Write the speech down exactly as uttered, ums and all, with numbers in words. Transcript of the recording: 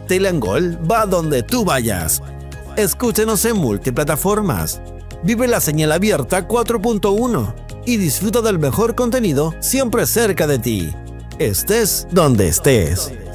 Castilla and Gold va donde tú vayas. Escúchenos en multiplataformas. Vive la señal abierta cuatro punto uno y disfruta del mejor contenido siempre cerca de ti. Estés donde estés.